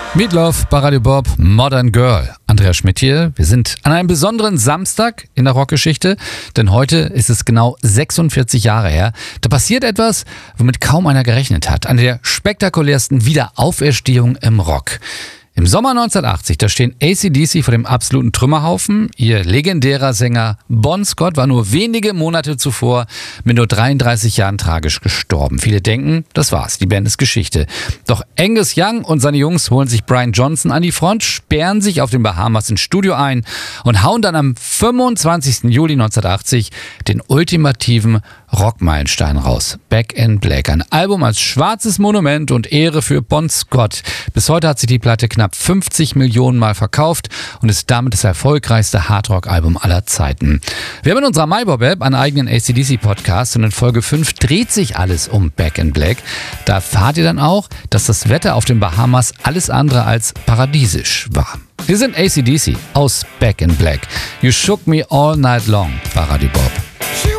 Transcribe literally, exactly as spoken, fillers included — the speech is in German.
Meatloaf, bei Radio Bob, Modern Girl. Andreas Schmidt hier. Wir sind an einem besonderen Samstag in der Rockgeschichte, denn heute ist es genau sechsundvierzig Jahre her. Da passiert etwas, womit kaum einer gerechnet hat. Eine der spektakulärsten Wiederauferstehungen im Rock. Im Sommer neunzehnhundertachtzig, da stehen A C D C vor dem absoluten Trümmerhaufen. Ihr legendärer Sänger Bon Scott war nur wenige Monate zuvor mit nur dreiunddreißig Jahren tragisch gestorben. Viele denken, das war's, die Band ist Geschichte. Doch Angus Young und seine Jungs holen sich Brian Johnson an die Front, sperren sich auf den Bahamas ins Studio ein und hauen dann am fünfundzwanzigsten Juli neunzehnhundertachtzig den ultimativen Rockmeilenstein raus. Back in Black. Ein Album als schwarzes Monument und Ehre für Bon Scott. Bis heute hat sich die Platte knapp fünfzig Millionen Mal verkauft und ist damit das erfolgreichste Hardrock-Album aller Zeiten. Wir haben in unserer MyBob-App einen eigenen A C D C-Podcast und in Folge fünf dreht sich alles um Back in Black. Da erfahrt ihr dann auch, dass das Wetter auf den Bahamas alles andere als paradiesisch war. Wir sind A C D C aus Back in Black. You Shook Me All Night Long bei Radio Bob.